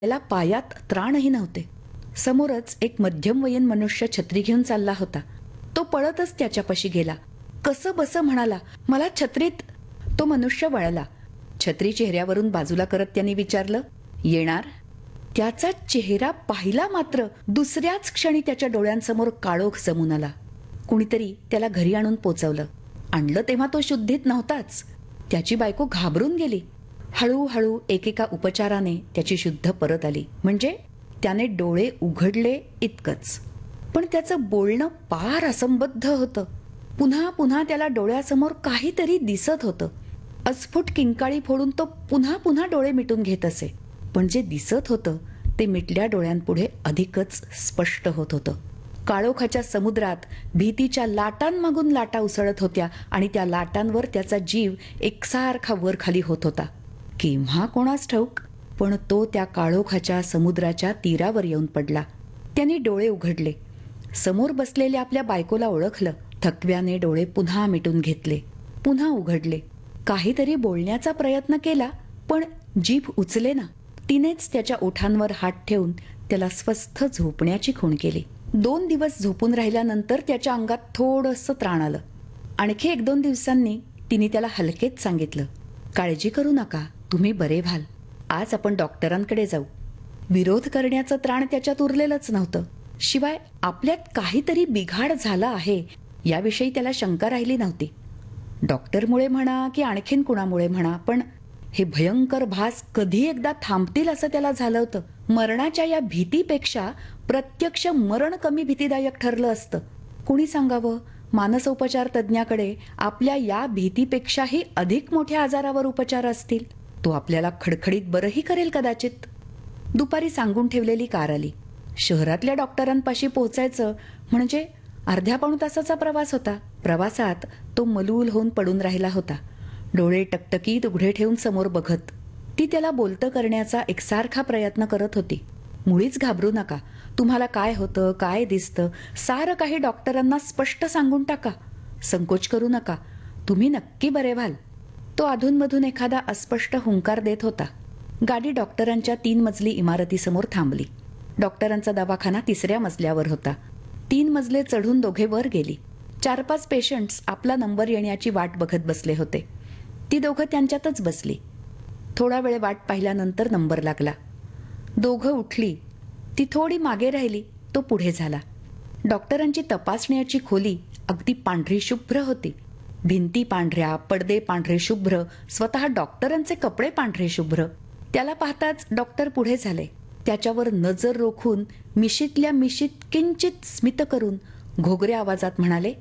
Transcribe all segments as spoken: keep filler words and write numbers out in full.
त्याला पायात त्राणही नव्हते. समोरच एक मध्यमवयीन मनुष्य छत्री घेऊन चालला होता. तो पळतच त्याच्यापाशी गेला. कसं बसं म्हणाला, मला छत्रीत. तो मनुष्य वळला. छत्री चेहऱ्यावरून बाजूला करत त्यांनी विचारलं, येणार? त्याचा चेहरा पाहिला मात्र दुसऱ्याच क्षणी त्याच्या डोळ्यांसमोर काळोख जमून आला. कुणीतरी त्याला घरी आणून पोचवलं. आणलं तेव्हा तो शुद्धीत नव्हताच. त्याची बायको घाबरून गेली. हळूहळू एकेका उपचाराने त्याची शुद्ध परत आली. म्हणजे त्याने डोळे उघडले इतकंच. पण त्याचं बोलणं पार असंबद्ध होतं. पुन्हा पुन्हा त्याला डोळ्यासमोर काहीतरी दिसत होतं. अस्फुट किंकाळी फोडून तो पुन्हा पुन्हा डोळे मिटून घेत असे. पण जे दिसत होतं ते मिटल्या डोळ्यांपुढे अधिकच स्पष्ट होत होतं. काळोखाच्या समुद्रात भीतीच्या लाटांमागून लाटा उसळत होत्या आणि त्या लाटांवर त्याचा जीव एकसारखा वर खाली होत होता. केव्हा कोणास ठाऊक, पण तो त्या काळोखाच्या समुद्राच्या तीरावर येऊन पडला. त्याने डोळे उघडले. समोर बसलेल्या आपल्या बायकोला ओळखलं. थकव्याने डोळे पुन्हा मिटून घेतले. पुन्हा उघडले. काहीतरी बोलण्याचा प्रयत्न केला, पण जीभ उचलेना. तिनेच त्याच्या ओठांवर हात ठेवून त्याला स्वस्थ झोपण्याची खूण केली. दोन दिवस झोपून राहिल्यानंतर त्याच्या अंगात थोडंसं त्राण आलं. आणखी एक दोन दिवसांनी तिने त्याला हलकेच सांगितलं, काळजी करू नका, तुम्ही बरे व्हाल. आज आपण डॉक्टरांकडे जाऊ. विरोध करण्याचं त्राण त्याच्यात उरलेलंच नव्हतं. शिवाय आपल्यात काहीतरी बिघाड झाला आहे याविषयी त्याला शंका राहिली नव्हती. डॉक्टरमुळे म्हणा की आणखीन कुणामुळे म्हणा, पण हे भयंकर भास कधी एकदा थांबतील असं त्याला झालं होतं. मरणाच्या या भीतीपेक्षा प्रत्यक्ष मरण कमी भीतीदायक ठरलं असतं. कुणी सांगावं, मानसोपचार तज्ज्ञाकडे आपल्या या भीतीपेक्षाही अधिक मोठ्या आजारावर उपचार असतील. तो आपल्याला खडखडीत बरंही करेल कदाचित. दुपारी सांगून ठेवलेली कार आली. शहरातल्या डॉक्टरांपाशी पोहोचायचं म्हणजे अर्ध्या पाऊण तासाचा प्रवास होता. प्रवासात तो मलूल होऊन पडून राहिला होता. डोळे टकटकीत उघडे ठेवून समोर बघत ती त्याला बोलतं करण्याचा एकसारखा प्रयत्न करत होती. मुळीच घाबरू नका. तुम्हाला काय होतं, काय दिसतं, सारं काही डॉक्टरांना स्पष्ट सांगून टाका. संकोच करू नका. तुम्ही नक्की बरे व्हाल. तो अधूनमधून एखादा अस्पष्ट हुंकार देत होता. गाडी डॉक्टरांच्या तीन मजली इमारतीसमोर थांबली. डॉक्टरांचा दवाखाना तिसऱ्या मजल्यावर होता. तीन मजले चढून दोघे वर गेली. चार पाच पेशंट्स आपला नंबर येण्याची वाट बघत बसले होते. ती दोघं त्यांच्यातच बसली. थोडा वेळ वाट पाहिल्यानंतर नंबर लागला. दोघं उठली. ती थोडी मागे राहिली. तो पुढे झाला. डॉक्टरांची तपासण्याची खोली अगदी पांढरी शुभ्र होती. भिंती पांढऱ्या, पडदे पांढरे शुभ्र, स्वतः डॉक्टरांचे कपडे पांढरे शुभ्र. त्याला पाहताच डॉक्टर पुढे झाले. त्याच्यावर नजर रोखून मिशीतल्या मिशीत किंचित स्मित करून घोगऱ्या आवाजात म्हणाले,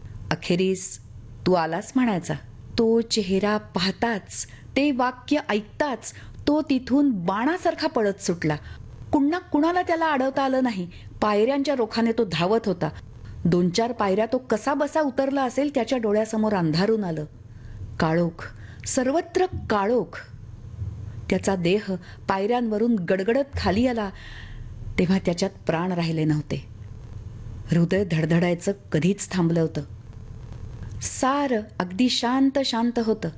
अखेरीस तू आलास म्हणायचा. तो चेहरा पाहताच, ते वाक्य ऐकताच तो तिथून बाणासारखा पळत सुटला. कुणा कुणाला त्याला अडवता आलं नाही. पायऱ्यांच्या रोखाने तो धावत होता. दोन चार पायऱ्या तो कसा बसा उतरला असेल त्याच्या डोळ्यासमोर अंधारून आलं. काळोख, सर्वत्र काळोख. त्याचा देह पायऱ्यांवरून गडगडत खाली आला तेव्हा त्याच्यात प्राण राहिले नव्हते. हृदय धडधडायचं कधीच थांबलं होतं. सारं अगदी शांत शांत होतं.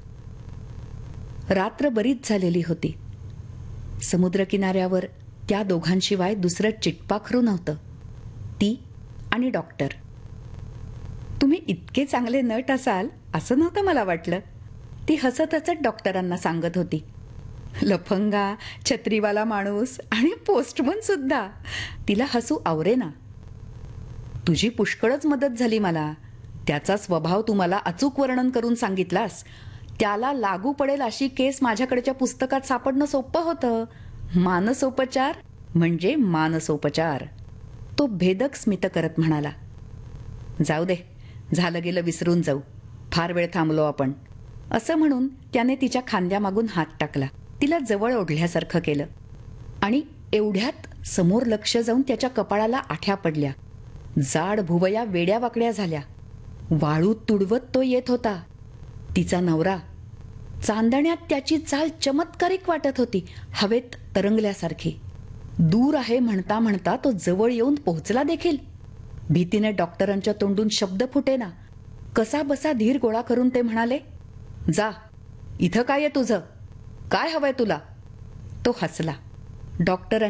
रात्र बरीच झालेली होती. समुद्रकिनाऱ्यावर त्या दोघांशिवाय दुसरं चिटपाखरू नव्हतं. ती आणि डॉक्टर. तुम्ही इतके चांगले नट असाल असं नव्हतं मला वाटलं, ती हसत हसत डॉक्टरांना सांगत होती. लफंगा, छत्रीवाला माणूस आणि पोस्टमन सुद्धा. तिला हसू आवरेना. तुझी पुष्कळच मदत झाली मला. त्याचा स्वभाव तू मला अचूक वर्णन करून सांगितलास. त्याला लागू पडेल अशी केस माझ्याकडच्या पुस्तकात सापडणं सोपं होतं. मानसोपचार म्हणजे मानसोपचार. तो भेदक स्मित करत म्हणाला, जाऊ दे, झालं गेलं विसरून जाऊ. फार वेळ थांबलो आपण. असं म्हणून त्याने तिच्या खांद्यामागून हात टाकला. तिला जवळ ओढल्यासारखं केलं आणि एवढ्यात समोर लक्ष जाऊन त्याच्या कपाळाला आठ्या पडल्या. जाड भुवया वेड्या वाकड्या झाल्या. वाळू तुडवत तो येत होता. तिचा नवरा. चांदण्यात त्याची चाल चमत्कारिक वाटत होती, हवेत तरंगल्यासारखी. दूर आहे म्हणता म्हणता तो जवळ येऊन पोहोचला देखील. भीतीने डॉक्टरांच्या तोंडून शब्द फुटेना. कसा बसा धीर गोळा करून ते म्हणाले, जा, इथं काय आहे तुझं? काय हवंय तुला? तो हसला. डॉक्टर